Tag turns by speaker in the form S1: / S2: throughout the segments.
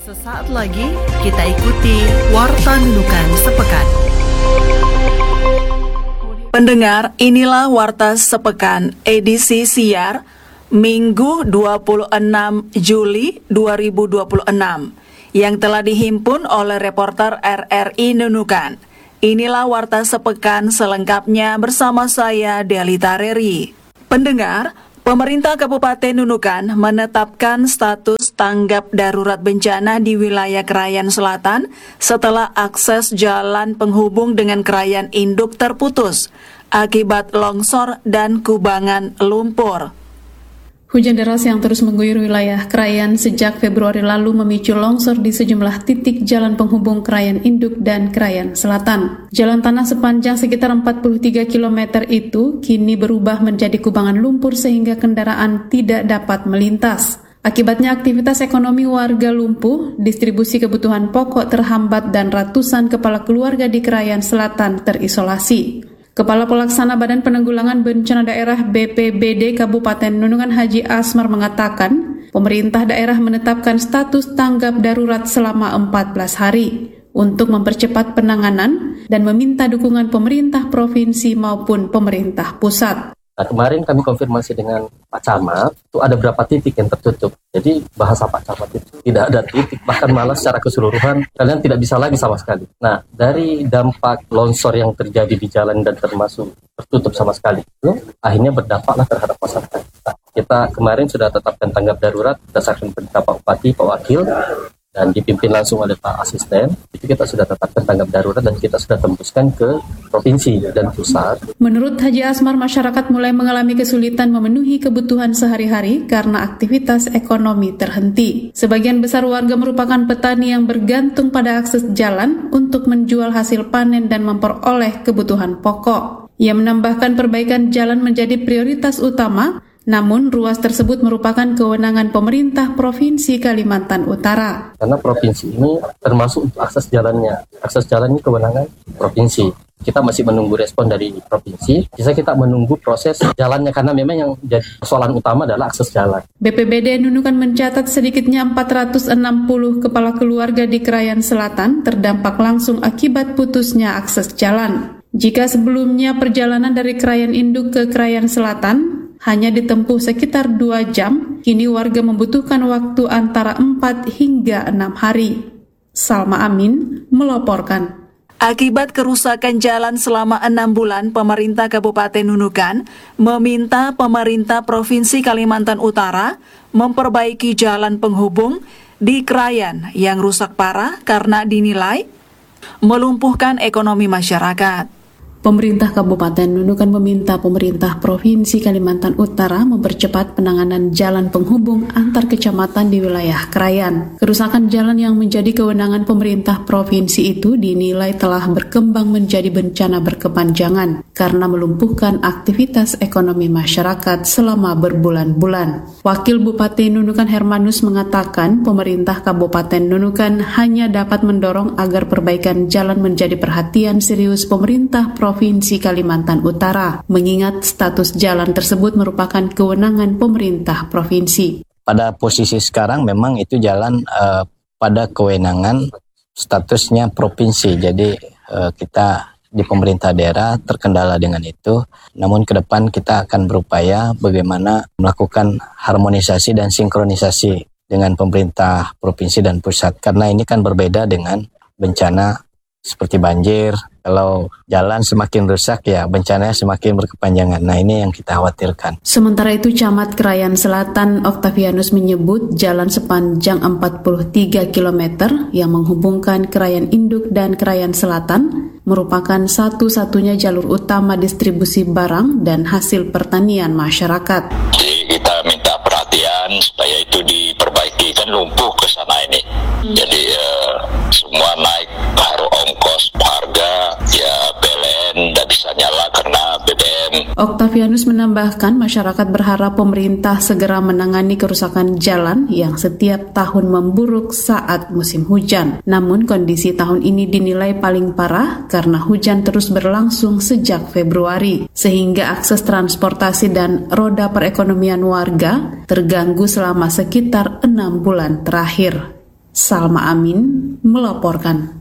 S1: Sesaat lagi kita ikuti Warta Nunukan Sepekan. Pendengar, inilah Warta Sepekan edisi siar Minggu 26 Juli 2026 yang telah dihimpun oleh reporter RRI Nunukan. Inilah Warta Sepekan selengkapnya bersama saya Delita Reri. Pendengar, pemerintah Kabupaten Nunukan menetapkan status tanggap darurat bencana di wilayah Krayan Selatan setelah akses jalan penghubung dengan Krayan Induk terputus akibat longsor dan kubangan lumpur.
S2: Hujan deras yang terus mengguyur wilayah Krayan sejak Februari lalu memicu longsor di sejumlah titik jalan penghubung Krayan Induk dan Krayan Selatan. Jalan tanah sepanjang sekitar 43 km itu kini berubah menjadi kubangan lumpur sehingga kendaraan tidak dapat melintas. Akibatnya aktivitas ekonomi warga lumpuh, distribusi kebutuhan pokok terhambat dan ratusan kepala keluarga di Krayan Selatan terisolasi. Kepala Pelaksana Badan Penanggulangan Bencana Daerah BPBD Kabupaten Nunukan Haji Asmar mengatakan, pemerintah daerah menetapkan status tanggap darurat selama 14 hari untuk mempercepat penanganan dan meminta dukungan pemerintah provinsi maupun pemerintah pusat.
S3: Nah, kemarin kami konfirmasi dengan Pak Camat, itu ada berapa titik yang tertutup. Jadi bahasa Pak Camat itu tidak ada titik, bahkan malah secara keseluruhan kalian tidak bisa lagi sama sekali. Nah, dari dampak longsor yang terjadi di jalan dan termasuk tertutup sama sekali, itu akhirnya berdampaklah terhadap masyarakat. Nah, kita kemarin sudah tetapkan tanggap darurat berdasarkan perintah Pak Bupati, Pak Wakil, dan dipimpin langsung oleh Pak Asisten. Itu kita sudah tetapkan tanggap darurat dan kita sudah tembuskan ke provinsi dan pusat.
S2: Menurut Haji Asmar, masyarakat mulai mengalami kesulitan memenuhi kebutuhan sehari-hari karena aktivitas ekonomi terhenti. Sebagian besar warga merupakan petani yang bergantung pada akses jalan untuk menjual hasil panen dan memperoleh kebutuhan pokok. Ia menambahkan perbaikan jalan menjadi prioritas utama, namun ruas tersebut merupakan kewenangan pemerintah Provinsi Kalimantan Utara.
S3: Karena provinsi ini termasuk untuk akses jalannya. Akses jalan ini kewenangan provinsi. Kita masih menunggu respon dari provinsi. Bisa kita menunggu proses jalannya karena memang yang jadi persoalan utama adalah akses jalan.
S2: BPBD Nunukan mencatat sedikitnya 460 kepala keluarga di Krayan Selatan terdampak langsung akibat putusnya akses jalan. Jika sebelumnya perjalanan dari Krayan Induk ke Krayan Selatan hanya ditempuh sekitar 2 jam, kini warga membutuhkan waktu antara 4 hingga 6 hari. Salma Amin melaporkan.
S1: Akibat kerusakan jalan selama 6 bulan, pemerintah Kabupaten Nunukan meminta pemerintah Provinsi Kalimantan Utara memperbaiki jalan penghubung di Krayan yang rusak parah karena dinilai melumpuhkan ekonomi masyarakat.
S2: Pemerintah Kabupaten Nunukan meminta pemerintah Provinsi Kalimantan Utara mempercepat penanganan jalan penghubung antar kecamatan di wilayah Krayan. Kerusakan jalan yang menjadi kewenangan pemerintah provinsi itu dinilai telah berkembang menjadi bencana berkepanjangan karena melumpuhkan aktivitas ekonomi masyarakat selama berbulan-bulan. Wakil Bupati Nunukan Hermanus mengatakan pemerintah Kabupaten Nunukan hanya dapat mendorong agar perbaikan jalan menjadi perhatian serius pemerintah Provinsi Kalimantan Utara, mengingat status jalan tersebut merupakan kewenangan pemerintah provinsi.
S4: Pada posisi sekarang memang itu jalan pada kewenangan statusnya provinsi, jadi kita di pemerintah daerah terkendala dengan itu. Namun ke depan kita akan berupaya bagaimana melakukan harmonisasi dan sinkronisasi dengan pemerintah provinsi dan pusat, karena ini kan berbeda dengan bencana seperti banjir. Kalau jalan semakin rusak ya bencananya semakin berkepanjangan. Nah, ini yang kita khawatirkan.
S2: Sementara itu Camat Krayan Selatan Octavianus menyebut jalan sepanjang 43 km yang menghubungkan Krayan Induk dan Krayan Selatan merupakan satu-satunya jalur utama distribusi barang dan hasil pertanian masyarakat.
S5: Jadi kita minta perhatian supaya itu diperbaiki, kan lumpuh ke sana ini. Jadi semua naik taruh ongkos, harga, ya PLN tidak bisa nyala karena BBM.
S2: Octavianus menambahkan masyarakat berharap pemerintah segera menangani kerusakan jalan yang setiap tahun memburuk saat musim hujan. Namun kondisi tahun ini dinilai paling parah karena hujan terus berlangsung sejak Februari, sehingga akses transportasi dan roda perekonomian warga terganggu selama sekitar 6 bulan terakhir. Salma Amin melaporkan.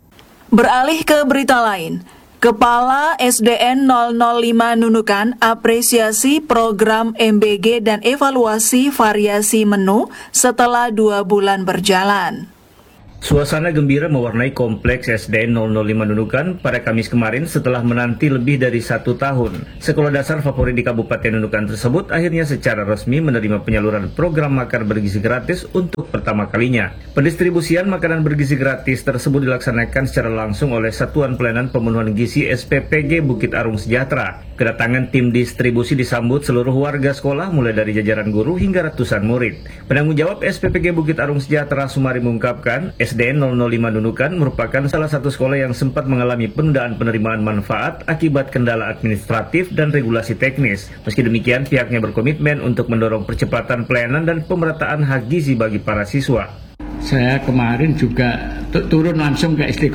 S1: Beralih ke berita lain, Kepala SDN 005 Nunukan apresiasi program MBG dan evaluasi variasi menu setelah 2 bulan berjalan.
S6: Suasana gembira mewarnai kompleks SDN 005 Nunukan pada Kamis kemarin setelah menanti lebih dari 1 tahun. Sekolah dasar favorit di Kabupaten Nunukan tersebut akhirnya secara resmi menerima penyaluran program makan bergizi gratis untuk pertama kalinya. Pendistribusian makanan bergizi gratis tersebut dilaksanakan secara langsung oleh Satuan Pelayanan Pemenuhan Gizi SPPG Bukit Arung Sejahtera. Kedatangan tim distribusi disambut seluruh warga sekolah mulai dari jajaran guru hingga ratusan murid. Penanggung jawab SPPG Bukit Arung Sejahtera Sumari mengungkapkan, SDN 005 Nunukan merupakan salah satu sekolah yang sempat mengalami penundaan penerimaan manfaat akibat kendala administratif dan regulasi teknis. Meski demikian, pihaknya berkomitmen untuk mendorong percepatan pelayanan dan pemerataan hak gizi bagi para siswa.
S7: Saya kemarin juga turun langsung ke SD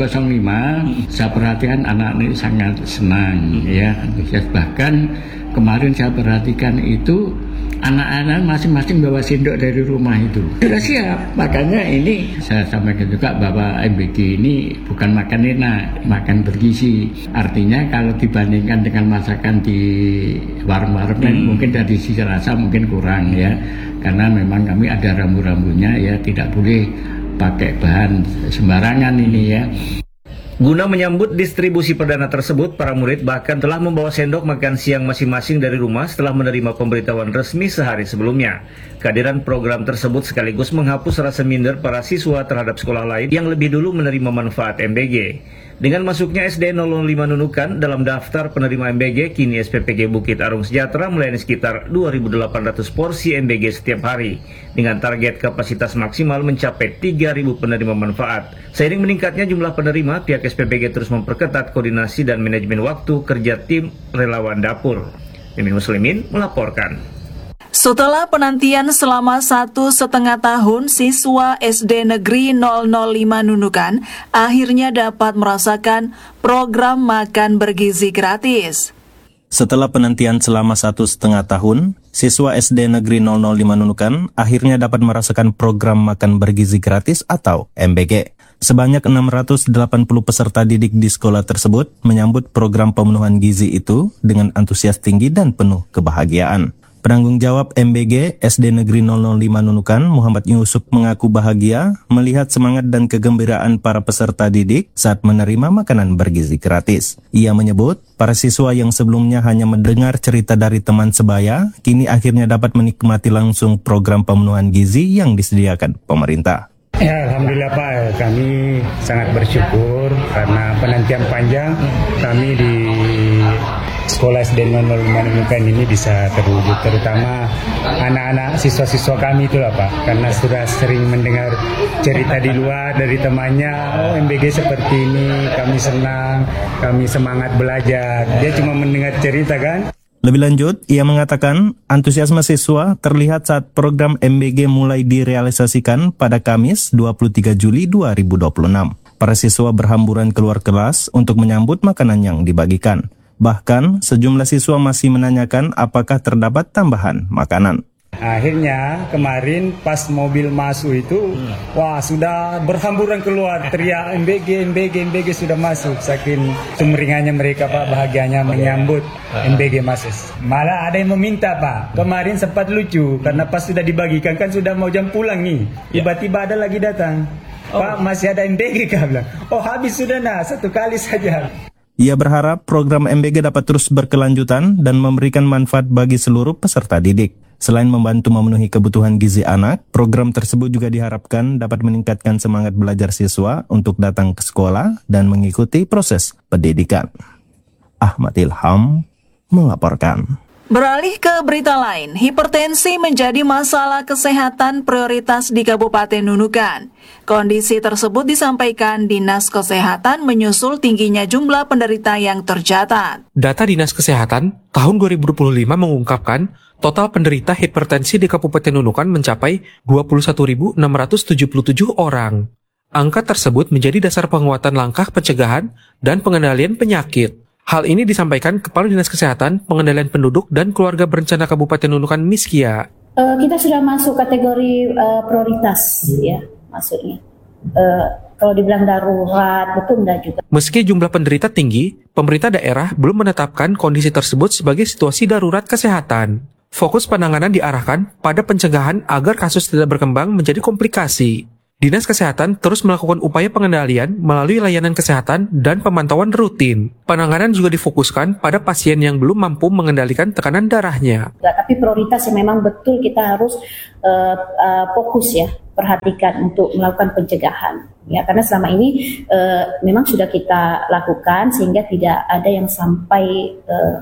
S7: 05. Saya perhatikan anak ini sangat senang, ya, antusias. Bahkan kemarin saya perhatikan itu anak-anak masing-masing bawa sendok dari rumah itu. Sudah siap. Makanya ini saya sampaikan juga bahwa MBG ini bukan makan enak, makan bergizi. Artinya kalau dibandingkan dengan masakan di warung-warung mungkin dari sisi rasa mungkin kurang, ya. Karena memang kami ada rambu-rambunya, ya, tidak boleh pakai bahan sembarangan ini, ya.
S6: Guna menyambut distribusi perdana tersebut, para murid bahkan telah membawa sendok makan siang masing-masing dari rumah setelah menerima pemberitahuan resmi sehari sebelumnya. Kehadiran program tersebut sekaligus menghapus rasa minder para siswa terhadap sekolah lain yang lebih dulu menerima manfaat MBG. Dengan masuknya SDN 005 Nunukan dalam daftar penerima MBG, kini SPPG Bukit Arung Sejahtera melayani sekitar 2.800 porsi MBG setiap hari, dengan target kapasitas maksimal mencapai 3.000 penerima manfaat. Seiring meningkatnya jumlah penerima, pihak SPPG terus memperketat koordinasi dan manajemen waktu kerja tim relawan dapur. Mimin Muslimin melaporkan.
S1: Setelah penantian selama 1,5 tahun, siswa SD Negeri 005 Nunukan akhirnya dapat merasakan program makan bergizi gratis.
S8: Setelah penantian selama 1,5 tahun, siswa SD Negeri 005 Nunukan akhirnya dapat merasakan program makan bergizi gratis atau MBG. Sebanyak 680 peserta didik di sekolah tersebut menyambut program pemenuhan gizi itu dengan antusias tinggi dan penuh kebahagiaan. Penanggung jawab MBG SD Negeri 005 Nunukan, Muhammad Yusuf, mengaku bahagia melihat semangat dan kegembiraan para peserta didik saat menerima makanan bergizi gratis. Ia menyebut, para siswa yang sebelumnya hanya mendengar cerita dari teman sebaya, kini akhirnya dapat menikmati langsung program pemenuhan gizi yang disediakan pemerintah.
S9: Ya, Alhamdulillah Pak, kami sangat bersyukur karena penantian panjang kami di Sekolah SD 005 Nunukan ini bisa terwujud, terutama anak-anak siswa-siswa kami itulah Pak, karena sudah sering mendengar cerita di luar dari temannya, oh MBG seperti ini, kami senang, kami semangat belajar, dia cuma mendengar cerita kan.
S8: Lebih lanjut, ia mengatakan antusiasme siswa terlihat saat program MBG mulai direalisasikan pada Kamis 23 Juli 2026. Para siswa berhamburan keluar kelas untuk menyambut makanan yang dibagikan. Bahkan, sejumlah siswa masih menanyakan apakah terdapat tambahan makanan.
S9: Akhirnya kemarin pas mobil masuk itu, wah sudah berhamburan keluar teriak MBG sudah masuk. Saking sumringahnya mereka Pak, bahagianya menyambut MBG masuk. Malah ada yang meminta Pak, kemarin sempat lucu karena pas sudah dibagikan kan sudah mau jam pulang nih, tiba-tiba ada lagi datang, Pak masih ada MBG kah, bilang, oh habis sudah nah, 1 kali saja.
S8: Ia berharap program MBG dapat terus berkelanjutan dan memberikan manfaat bagi seluruh peserta didik. Selain membantu memenuhi kebutuhan gizi anak, program tersebut juga diharapkan dapat meningkatkan semangat belajar siswa untuk datang ke sekolah dan mengikuti proses pendidikan. Ahmad Ilham melaporkan.
S1: Beralih ke berita lain, hipertensi menjadi masalah kesehatan prioritas di Kabupaten Nunukan. Kondisi tersebut disampaikan Dinas Kesehatan menyusul tingginya jumlah penderita yang tercatat.
S10: Data Dinas Kesehatan tahun 2025 mengungkapkan total penderita hipertensi di Kabupaten Nunukan mencapai 21.677 orang. Angka tersebut menjadi dasar penguatan langkah pencegahan dan pengendalian penyakit. Hal ini disampaikan Kepala Dinas Kesehatan, Pengendalian Penduduk dan Keluarga Berencana Kabupaten Nunukan, Miskia.
S11: Kita sudah masuk kategori prioritas, ya, maksudnya. kalau dibilang darurat itu enggak juga.
S10: Meski jumlah penderita tinggi, pemerintah daerah belum menetapkan kondisi tersebut sebagai situasi darurat kesehatan. Fokus penanganan diarahkan pada pencegahan agar kasus tidak berkembang menjadi komplikasi. Dinas Kesehatan terus melakukan upaya pengendalian melalui layanan kesehatan dan pemantauan rutin. Penanganan juga difokuskan pada pasien yang belum mampu mengendalikan tekanan darahnya.
S11: Tapi prioritas yang memang betul kita harus fokus ya, perhatikan untuk melakukan pencegahan. Ya, karena selama ini memang sudah kita lakukan sehingga tidak ada yang sampai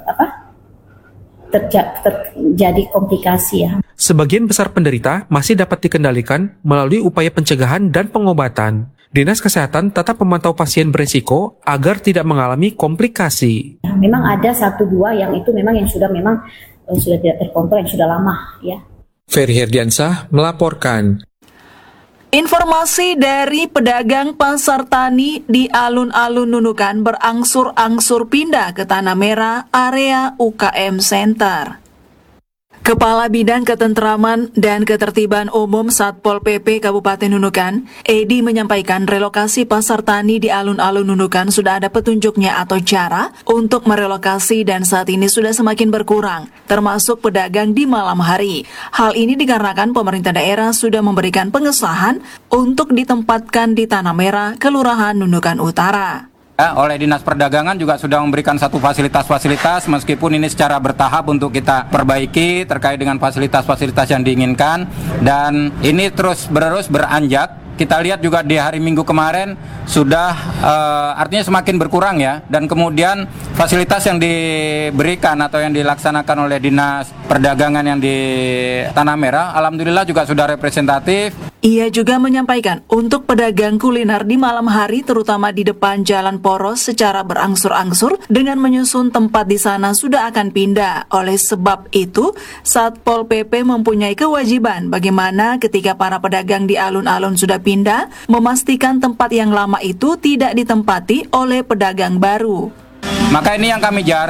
S11: terjadi komplikasi ya.
S10: Sebagian besar penderita masih dapat dikendalikan melalui upaya pencegahan dan pengobatan. Dinas Kesehatan tetap memantau pasien berisiko agar tidak mengalami komplikasi.
S11: Memang ada 1-2 yang itu memang yang sudah tidak terkontrol, yang sudah lama ya.
S10: Ferry Herdiansah melaporkan.
S1: Informasi dari pedagang pasar tani di alun-alun Nunukan berangsur-angsur pindah ke Tanah Merah area UKM Center. Kepala Bidang Ketentraman dan Ketertiban Umum Satpol PP Kabupaten Nunukan, Edi menyampaikan relokasi pasar tani di alun-alun Nunukan sudah ada petunjuknya atau cara untuk merelokasi dan saat ini sudah semakin berkurang, termasuk pedagang di malam hari. Hal ini dikarenakan pemerintah daerah sudah memberikan pengesahan untuk ditempatkan di Tanah Merah, Kelurahan Nunukan Utara.
S12: Oleh Dinas Perdagangan juga sudah memberikan satu fasilitas-fasilitas meskipun ini secara bertahap untuk kita perbaiki terkait dengan fasilitas-fasilitas yang diinginkan dan ini terus beranjak. Kita lihat juga di hari Minggu kemarin sudah artinya semakin berkurang ya dan kemudian fasilitas yang diberikan atau yang dilaksanakan oleh Dinas Perdagangan yang di Tanah Merah alhamdulillah juga sudah representatif.
S1: Ia juga menyampaikan untuk pedagang kuliner di malam hari terutama di depan Jalan Poros secara berangsur-angsur dengan menyusun tempat di sana sudah akan pindah. Oleh sebab itu, Satpol PP mempunyai kewajiban bagaimana ketika para pedagang di alun-alun sudah pindah, memastikan tempat yang lama itu tidak ditempati oleh pedagang baru.
S12: Maka ini yang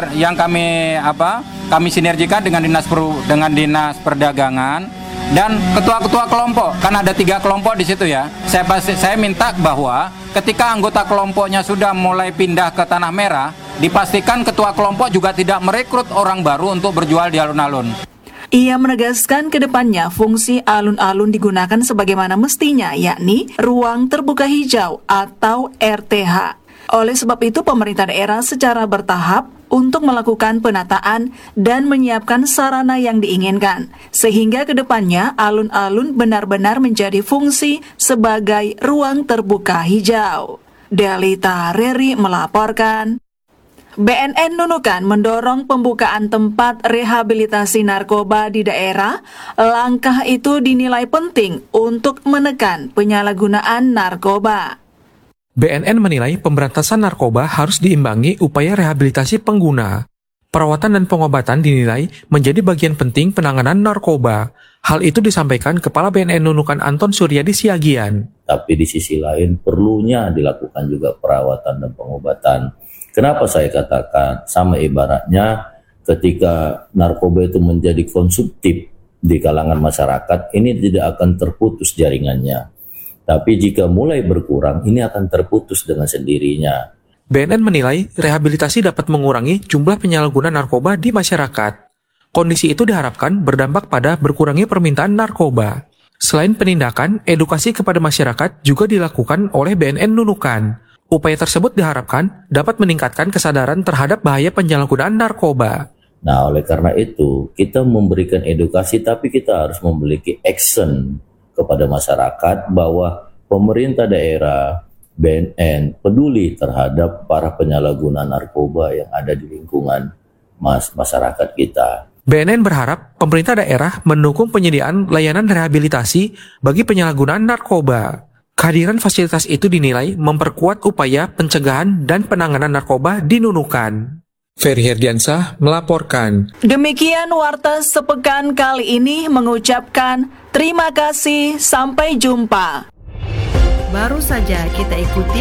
S12: kami sinergikan dengan Dinas Perdagangan. Dan ketua-ketua kelompok, kan ada 3 kelompok di situ ya. Saya minta bahwa ketika anggota kelompoknya sudah mulai pindah ke Tanah Merah, dipastikan ketua kelompok juga tidak merekrut orang baru untuk berjual di alun-alun.
S1: Ia menegaskan ke depannya fungsi alun-alun digunakan sebagaimana mestinya, yakni ruang terbuka hijau atau RTH. Oleh sebab itu, pemerintah daerah secara bertahap untuk melakukan penataan dan menyiapkan sarana yang diinginkan, sehingga ke depannya alun-alun benar-benar menjadi fungsi sebagai ruang terbuka hijau. Delita Reri melaporkan. BNN Nunukan mendorong pembukaan tempat rehabilitasi narkoba di daerah. Langkah itu dinilai penting untuk menekan penyalahgunaan narkoba.
S10: BNN menilai pemberantasan narkoba harus diimbangi upaya rehabilitasi pengguna. Perawatan dan pengobatan dinilai menjadi bagian penting penanganan narkoba. Hal itu disampaikan Kepala BNN Nunukan Anton Suryadi Siagian.
S13: Tapi di sisi lain perlunya dilakukan juga perawatan dan pengobatan. Kenapa saya katakan sama ibaratnya ketika narkoba itu menjadi konsumtif di kalangan masyarakat, ini tidak akan terputus jaringannya. Tapi jika mulai berkurang, ini akan terputus dengan sendirinya.
S10: BNN menilai rehabilitasi dapat mengurangi jumlah penyalahguna narkoba di masyarakat. Kondisi itu diharapkan berdampak pada berkurangnya permintaan narkoba. Selain penindakan, edukasi kepada masyarakat juga dilakukan oleh BNN Nunukan. Upaya tersebut diharapkan dapat meningkatkan kesadaran terhadap bahaya penyalahgunaan narkoba.
S13: Nah, oleh karena itu, kita memberikan edukasi, tapi kita harus memiliki action kepada masyarakat bahwa pemerintah daerah, BNN peduli terhadap para penyalahguna narkoba yang ada di lingkungan masyarakat kita.
S10: BNN berharap pemerintah daerah mendukung penyediaan layanan rehabilitasi bagi penyalahgunaan narkoba. Kehadiran fasilitas itu dinilai memperkuat upaya pencegahan dan penanganan narkoba di Nunukan. Ferry Herdiansah melaporkan.
S1: Demikian Warta Sepekan kali ini mengucapkan terima kasih, sampai jumpa.
S14: Baru saja kita ikuti